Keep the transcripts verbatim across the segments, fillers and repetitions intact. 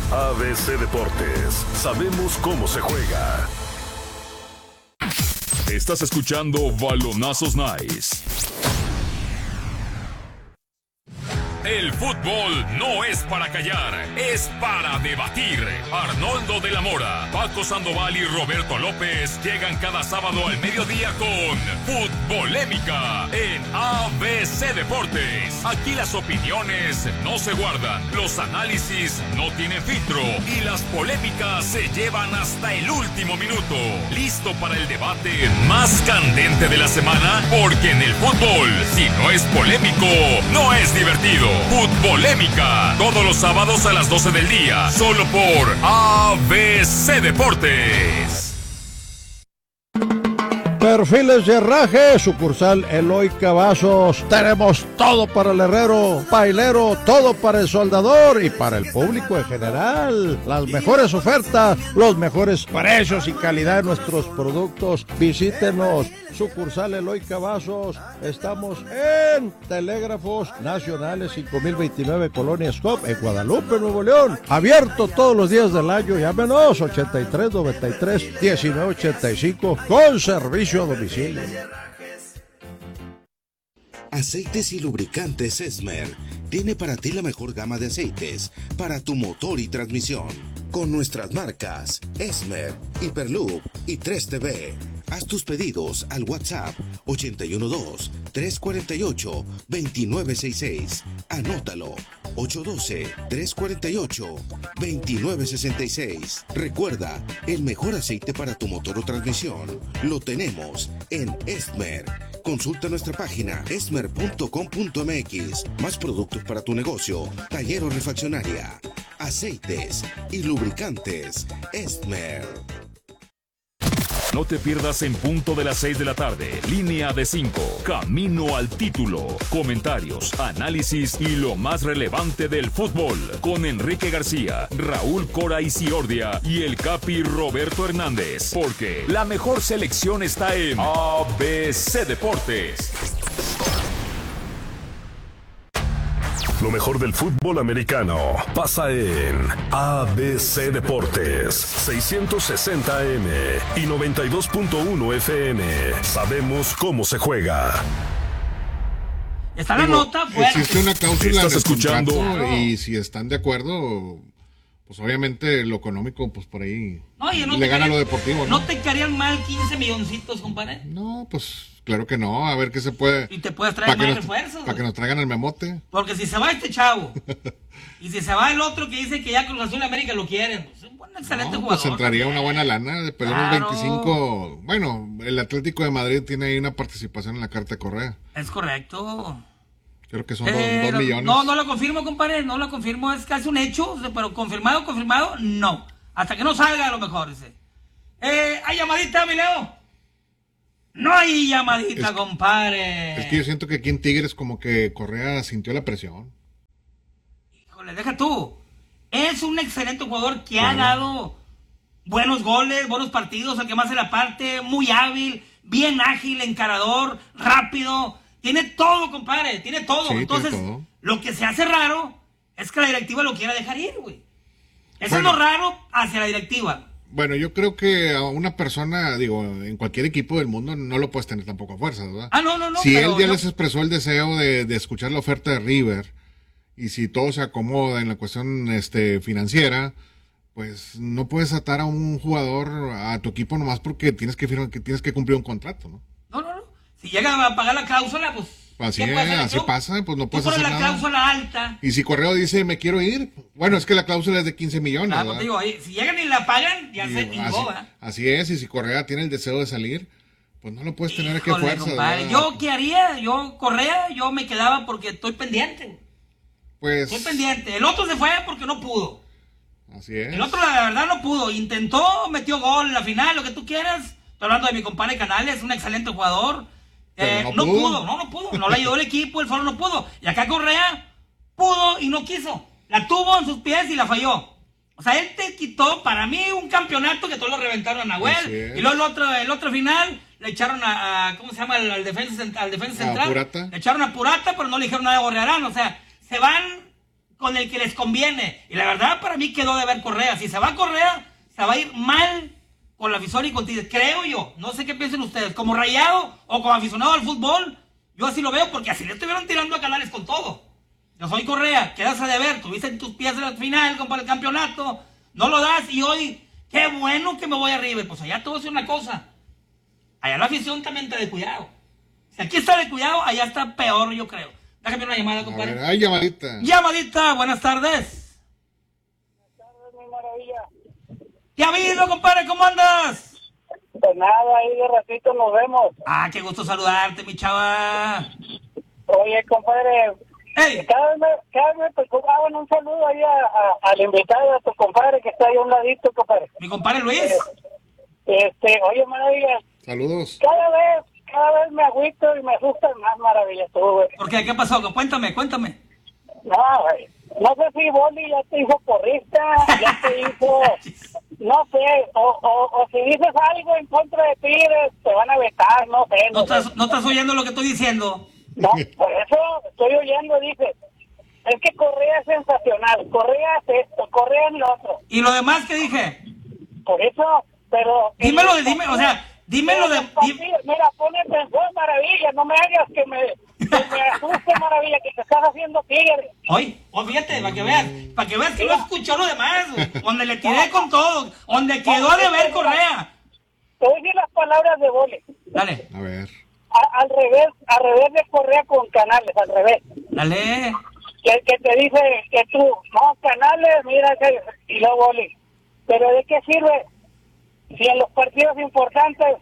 A B C Deportes, sabemos cómo se juega. Estás escuchando Balonazos Nice. El fútbol no es para callar, es para debatir. Arnoldo de la Mora, Paco Sandoval y Roberto López llegan cada sábado al mediodía con Futbolémica en A B C Deportes. Aquí las opiniones no se guardan, los análisis no tienen filtro y las polémicas se llevan hasta el último minuto. ¿Listo para el debate más candente de la semana? Porque en el fútbol, si no es polémico, no es divertido. Futbolémica, todos los sábados a las doce del día, solo por A B C Deportes. Perfiles de Herraje, sucursal Eloy Cavazos. Tenemos todo para el herrero, pailero, todo para el soldador y para el público en general. Las mejores ofertas, los mejores precios y calidad de nuestros productos. Visítenos, sucursal Eloy Cavazos. Estamos en Telégrafos Nacionales cinco mil veintinueve, Colonia Stop, en Guadalupe, Nuevo León. Abierto todos los días del año. Llámenos ochenta y tres noventa y tres diecinueve ochenta y cinco con servicio a domicilio. Aceites y lubricantes Esmer tiene para ti la mejor gama de aceites para tu motor y transmisión. Con nuestras marcas Esmer, Hyperloop y tres T V. Haz tus pedidos al WhatsApp ochenta y uno dos, trescientos cuarenta y ocho, veintinueve sesenta y seis. Anótalo, ocho uno dos, trescientos cuarenta y ocho, veintinueve sesenta y seis. Recuerda, el mejor aceite para tu motor o transmisión lo tenemos en Esmer. Consulta nuestra página esmer punto com punto m x. Más productos para tu negocio, taller o refaccionaria. Aceites y lubricantes Esmer. No te pierdas en punto de las seis de la tarde, Línea de cinco, Camino al Título. Comentarios, análisis y lo más relevante del fútbol. Con Enrique García, Raúl Cora Isiordia y el Capi Roberto Hernández. Porque la mejor selección está en A B C Deportes. Lo mejor del fútbol americano pasa en A B C Deportes, seiscientos sesenta A M y noventa y dos punto uno F M. Sabemos cómo se juega. Está la nota, pues. Existe una cláusula ¿Estás en el escuchando? contrato y si están de acuerdo, pues obviamente lo económico, pues por ahí No, y no le te gana caerían- lo deportivo, ¿no? ¿No te caerían mal quince milloncitos, compadre? No, pues claro que no, a ver qué se puede... Y te puedes traer Para que, más nos, refuerzos. para que nos traigan el memote. Porque si se va este chavo y si se va el otro que dice que ya Cruz Azul América lo quieren, pues es un buen, excelente No, jugador. pues entraría una buena lana, de perder Claro. unos veinticinco... Bueno, el Atlético de Madrid tiene ahí una participación en la Carta de Correa. Es correcto. Creo que son Eh, dos, dos millones. No, no lo confirmo, compadre, no lo confirmo, es casi un hecho, o sea, pero confirmado, confirmado, no. Hasta que no salga a lo mejor, dice. Eh, ¿hay llamadita, mi Leo? No hay llamadita, Es- compadre. Es que yo siento que aquí en Tigres como que Correa sintió la presión. Híjole, deja tú. Es un excelente jugador que ha dado buenos goles, buenos partidos, el que más se la parte, muy hábil, bien ágil, encarador, rápido. Tiene todo, compadre, tiene todo. Sí, Entonces, tiene todo. lo que se hace raro es que la directiva lo quiera dejar ir, güey. Eso Bueno. es lo raro hacia la directiva. Bueno, yo creo que a una persona, digo, en cualquier equipo del mundo no lo puedes tener tampoco a fuerza, ¿verdad? Ah, no, no, no. Si pero él ya yo- les expresó el deseo de, de escuchar la oferta de River y si todo se acomoda en la cuestión este, financiera, pues no puedes atar a un jugador a tu equipo nomás porque tienes que firmar, que tienes que cumplir un contrato, ¿no? No, no, no. Si llega a pagar la cláusula, pues... Así ¿qué es, puede hacer así tú? pasa, pues no Tú puedes pones hacer la nada. cláusula alta. Y si Correo dice me quiero ir, bueno, es que la cláusula es de quince millones, Ah, ¿verdad? pues digo, ahí, si llegan y la pagan, ya Y se así, chingó, ¿verdad? así es, y si Correa tiene el deseo de salir, pues no lo puedes tener aquí a Híjole, fuerza. compadre, ¿verdad? ¿yo qué haría? Yo, Correa, yo me quedaba porque estoy pendiente. Pues Estoy pendiente. El otro se fue porque no pudo. así es. El otro, la verdad, no pudo. Intentó, metió gol en la final, lo que tú quieras. Estoy hablando de mi compadre Canales, un excelente jugador. Pero Eh, no no, pudo. pudo. no, no pudo. No le ayudó el equipo, el foro no pudo. Y acá Correa pudo y no quiso. La tuvo en sus pies y la falló. O sea, él te quitó, para mí, un campeonato que todos lo reventaron a Nahuel. Así es. Y luego el otro, el otro final, le echaron a, a- ¿cómo se llama? Al, al defensa, cent- al defensa A central. Purata. Le echaron a Purata, pero no le dijeron nada a Gorrearán. O sea, se van con el que les conviene. Y la verdad, para mí quedó de ver Correa. Si se va Correa, se va a ir mal con la afición y con Tigres. Creo yo. No sé qué piensen ustedes. Como Rayado o como aficionado al fútbol, yo así lo veo porque así le estuvieron tirando a Canales con todo. Yo soy Correa, quedas a deber. Tuviste en tus pies en la final, para el campeonato. No lo das y hoy, qué bueno que me voy arriba. Pues allá te voy a decir una cosa. Allá la afición también está de cuidado. Si aquí está de cuidado, allá está peor, yo creo. Déjame una llamada, compadre. A ver, hay llamadita. Llamadita, buenas tardes. Buenas tardes, mi maravilla. ¿Qué ha habido, compadre? ¿Cómo andas? Pues nada, ahí de ratito nos vemos. Ah, qué gusto saludarte, mi chava. Oye, compadre, Hey. cada vez me, cada vez me preocupa. Ah, bueno, un saludo ahí a, a, al invitado, a tu compadre que está ahí a un ladito, compadre. Mi compadre Luis. Este, oye, maravilla, Saludos. cada vez, cada vez me agüito y me asustan más, maravilla, tú, güey. ¿Por qué? ¿Qué pasó? Cuéntame, cuéntame. No, güey, no sé si Boli ya te hizo porrista, ya te hizo, no sé, o, o, o si dices algo en contra de Tigres, te van a vetar, no sé. ¿No No, sé. estás, no estás oyendo lo que estoy diciendo? No, por eso estoy oyendo, dice, es que Correa es sensacional, Correa es esto, Correa es lo otro. ¿Y lo demás que dije? Por eso, pero... Dímelo, de, dime, o sea, dímelo de... di- Mira, pon atención, maravilla, no me hagas que me, que me asuste, maravilla, que te estás haciendo tigre. Oye, oh, fíjate, para que veas, para que veas que no escuchó lo demás, güey. Donde le tiré con todo, donde quedó de ver Correa. Te voy a decir las palabras de Boli. Dale, A ver. A- al revés, al revés de Correa con Canales, al revés. dale. Que, que te dice que tú, no, Canales, mira, que, y luego Boli. Pero ¿de qué sirve si en los partidos importantes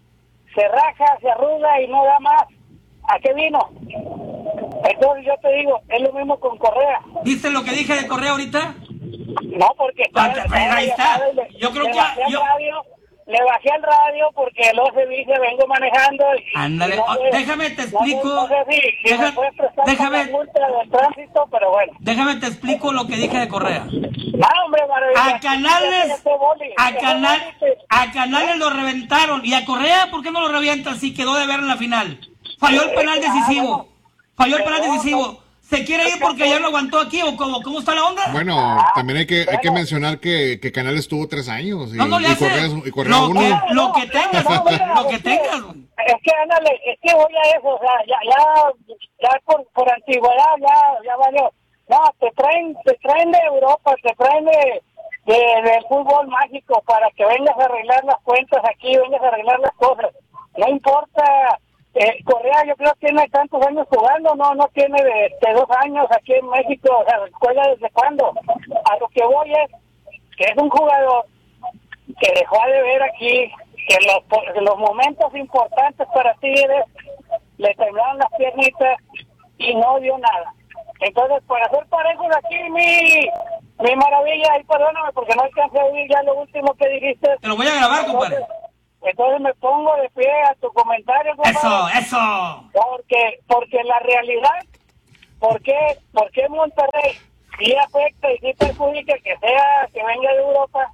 se raja, se arruga y no da más? ¿A qué vino? Entonces yo te digo, es lo mismo con Correa. ¿Viste lo que dije de Correa ahorita? No, porque... Ah, pues ahí está. Yo creo le que- Bajé yo- al radio, le bajé al radio porque el O C B dice vengo manejando y... Ándale, y no oh, sé- déjame te no sé- explico. No sé si, si Deja- me puedes prestar déjame- una multa de tránsito, pero bueno. Déjame te explico lo que dije de Correa. No, hombre, maravilla. A Canales, Ese Boli, a ese Canal, Boli te- a Canales lo reventaron. Y a Correa, ¿por qué no lo revientan si quedó de ver en la final? Falló el penal decisivo. Falló el penal decisivo. ¿Se quiere ir porque ya lo aguantó aquí o cómo? ¿Cómo está la onda? Bueno, también hay que hay que mencionar que, que Canales tuvo tres años y, No, no le y hace. Correa, y Correa Lo uno. que, lo que tengas, No, mira, lo que es que- tengas. güey. Es que, ándale, es que voy a eso, o sea, ya, ya, ya por, por antigüedad, ya, ya valió. No, te traen, te traen de Europa, te traen de, de, del fútbol mágico para que vengas a arreglar las cuentas aquí, vengas a arreglar las cosas. No importa, eh, Correa yo creo que tiene tantos años jugando, no, no tiene de, de dos años aquí en México, o sea, juega desde cuándo. A lo que voy es que es un jugador que dejó de ver aquí, que en los, en los momentos importantes para Tigres le temblaron las piernitas y no dio nada. Entonces, para hacer parejos aquí, mi, mi maravilla, y perdóname porque no alcancé a oír ya lo último que dijiste. Te lo voy a grabar, compadre. Entonces, entonces me pongo de pie a tu comentario, compadre. Eso, eso. Porque, porque la realidad, ¿por qué, por qué Monterrey sí afecta y sí perjudica que sea, que venga de Europa?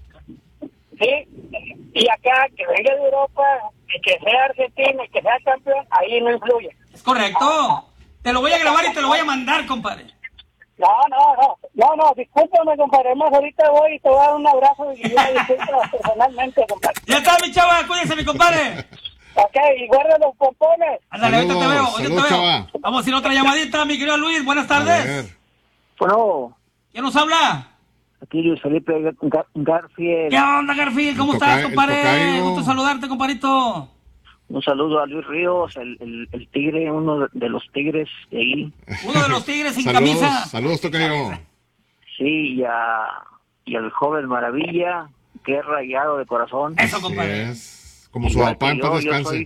Sí, y acá, que venga de Europa, y que sea argentino y que sea campeón, ahí no influye. Es correcto. Te lo voy a grabar y te lo voy a mandar, compadre. No, no, no, no, no, discúlpame, compadre, más ahorita voy y te voy a dar un abrazo y una disculpa personalmente, compadre. Ya está, mi chava, cuídense, mi compadre. Ok, y guarda los pompones. Ándale, ahorita te Saludos, veo, ahorita saludos, te veo. chava. Vamos a ir a otra llamadita, mi querido Luis. Buenas A ver. tardes. Bueno, ¿Quién nos habla? aquí Luis Felipe Gar- Garfield. ¿Qué onda, Garfield? ¿Cómo El estás, toca- el compadre? tocayo. Gusto saludarte, compadrito. Un saludo a Luis Ríos, el, el, el tigre, uno de, de los tigres de ahí. Uno de los tigres sin Saludos, camisa. saludos, tocayo. Sí, y, a, y al joven Maravilla, que es rayado de corazón. Eso, Así compadre. es. Como su Igual papá que en yo, paz yo descanse. soy,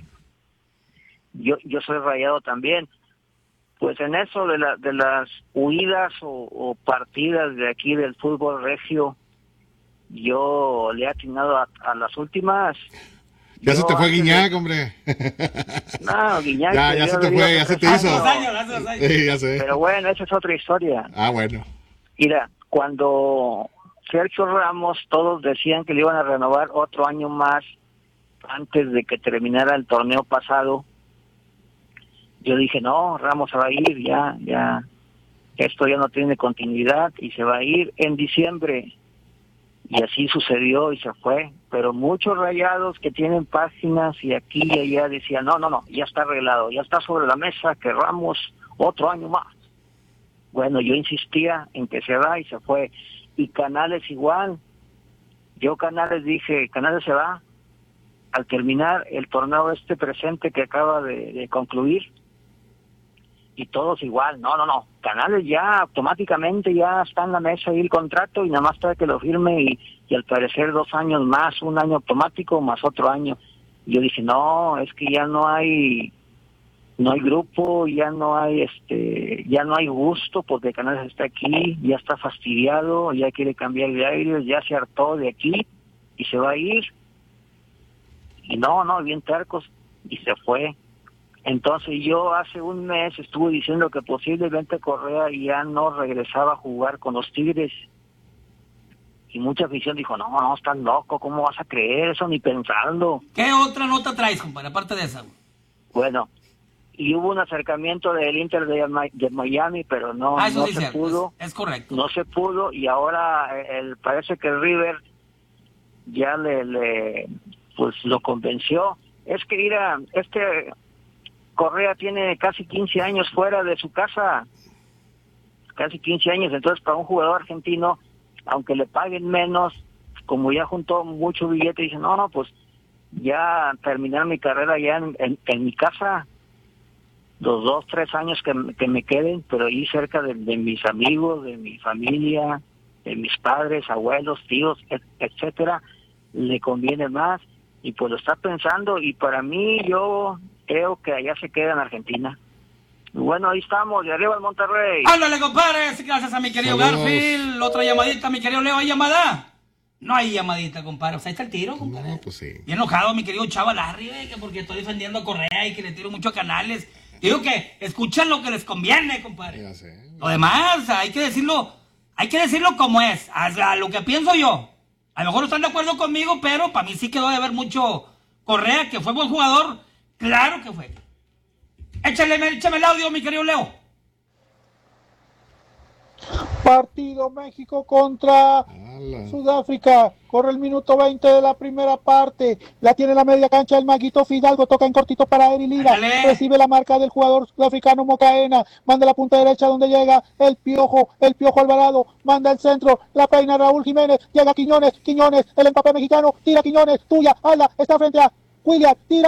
yo, yo soy rayado también. Pues en eso de, la, de las huidas o, o partidas de aquí del fútbol regio, yo le he atinado a, a las últimas. Ya se Yo te fue antes de- Guiñac, hombre. No, Guiñac. Ya, que ya yo se te lo vi fue, hace ya se tres te hizo. Hace dos años, hace dos años. Sí, ya sé. Pero bueno, esa es otra historia. Ah, bueno. Mira, cuando Sergio Ramos, todos decían que le iban a renovar otro año más antes de que terminara el torneo pasado. Yo dije, no, Ramos se va a ir, ya, ya. esto ya no tiene continuidad y se va a ir en diciembre. Y así sucedió y se fue. Pero muchos Rayados que tienen páginas y aquí y allá decían, no, no, no, ya está arreglado, ya está sobre la mesa, querramos otro año más. Bueno, yo insistía en que se va y se fue. Y Canales igual. Yo Canales dije, Canales se va al terminar el torneo este presente que acaba de, de concluir. Y todos igual, no, no, no, Canales ya automáticamente ya está en la mesa y el contrato y nada más para que lo firme y, y al parecer dos años más, un año automático más otro año. Y yo dije, no, es que ya no hay, no hay grupo, ya no hay este, ya no hay gusto porque Canales está aquí, ya está fastidiado, ya quiere cambiar de aire, ya se hartó de aquí y se va a ir. Y no, no, bien tercos y se fue. Entonces yo hace un mes estuve diciendo que posiblemente Correa ya no regresaba a jugar con los Tigres. Y mucha afición dijo, no, no, estás loco, ¿cómo vas a creer eso? Ni pensando. ¿Qué otra nota traes, compadre, aparte de esa? Bueno, y hubo un acercamiento del Inter de, de Miami, pero no, ah, eso no sí se cierto, pudo. Es, es correcto. No se pudo y ahora el, parece que el River ya le, le pues lo convenció. Es que mira, este... Correa tiene casi quince años fuera de su casa, casi quince años, entonces para un jugador argentino, aunque le paguen menos, como ya juntó mucho billete, dice, no, no, pues ya terminar mi carrera ya en, en, en mi casa, los dos, tres años que, que me queden, pero ahí cerca de, de mis amigos, de mi familia, de mis padres, abuelos, tíos, et, etcétera, le conviene más, y pues lo está pensando, y para mí yo... creo que allá se queda en Argentina. Bueno, ahí estamos, de arriba al Monterrey. Ándale, compadre, gracias a mi querido Saludos. Garfield. Otra llamadita, mi querido Leo, ¿hay llamada? No hay llamadita, compadre. O sea, ahí está el tiro, compadre. No, pues sí. Bien enojado, mi querido Chava Larry, eh, que porque estoy defendiendo a Correa y que le tiro mucho a Canales. Digo que escuchan lo que les conviene, compadre. Ya sé. Lo demás, hay que decirlo, hay que decirlo como es, a lo que pienso yo. A lo mejor no están de acuerdo conmigo, pero para mí sí quedó de ver mucho Correa, que fue buen jugador. Claro que fue. Échale, échame el audio, mi querido Leo. Partido México contra Ala. Sudáfrica. Corre el minuto veinte de la primera parte. La tiene en la media cancha el Maguito Fidalgo. Toca en cortito para Eri Lira. Ándale. Recibe la marca del jugador sudafricano Mocaena. Manda la punta derecha donde llega el Piojo. El Piojo Alvarado. Manda el centro. La peina Raúl Jiménez. Llega Quiñones. Quiñones. El empape mexicano. Tira Quiñones. Tuya. Ala. Está frente a William. Tira.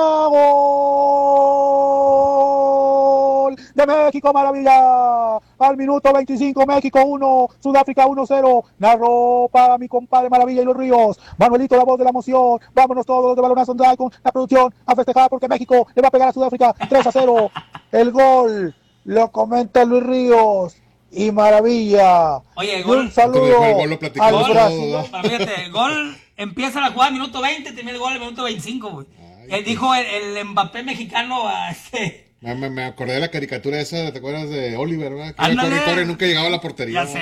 Gol de México. Maravilla. Al minuto veinticinco, México uno, Sudáfrica uno cero. Narró para mi compadre Maravilla y los Ríos. Manuelito, la voz de la emoción. Vámonos todos los de Balonazo Drive con la producción a festejar porque México le va a pegar a Sudáfrica tres a cero. El gol lo comenta Luis Ríos y Maravilla. Oye, el Y gol. un saludo El gol lo platicó al todo, Brasil. ¿no? Fíjate, el gol empieza la jugada al minuto veinte, termina el gol al minuto veinticinco, güey. Él dijo el, el Mbappé mexicano a este. Me, me, me acordé de la caricatura esa, ¿te acuerdas de Oliver, verdad? Que Ándale. corre, corre, nunca llegaba a la portería. Ya sé.